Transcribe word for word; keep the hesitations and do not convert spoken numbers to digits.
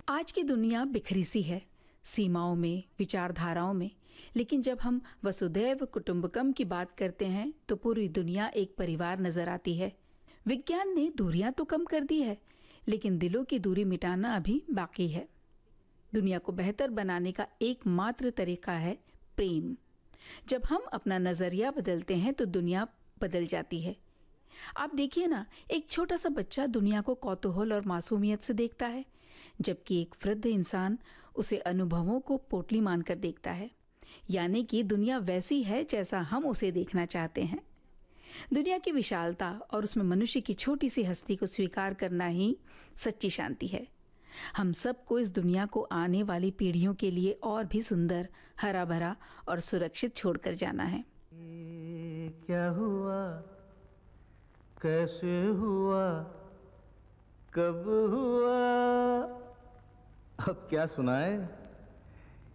आज की दुनिया बिखरी सी है, सीमाओं में, विचारधाराओं में। लेकिन जब हम वसुधैव कुटुंबकम की बात करते हैं तो पूरी दुनिया एक परिवार नजर आती है। विज्ञान ने दूरियां तो कम कर दी है, लेकिन दिलों की दूरी मिटाना अभी बाकी है। दुनिया को बेहतर बनाने का एकमात्र तरीका है प्रेम। जब हम अपना नजरिया बदलते हैं तो दुनिया बदल जाती है। आप देखिए ना, एक छोटा सा बच्चा दुनिया को कौतूहल और मासूमियत से देखता है, जबकि एक वृद्ध इंसान उसे अनुभवों को पोटली मानकर देखता है। यानी कि दुनिया वैसी है जैसा हम उसे देखना चाहते हैं। दुनिया की विशालता और उसमें मनुष्य की छोटी सी हस्ती को स्वीकार करना ही सच्ची शांति है। हम सबको इस दुनिया को आने वाली पीढ़ियों के लिए और भी सुंदर, हरा भरा और सुरक्षित छोड़कर जाना है। क्या हुआ, कैसे हुआ, कब हुआ, अब क्या सुनाए।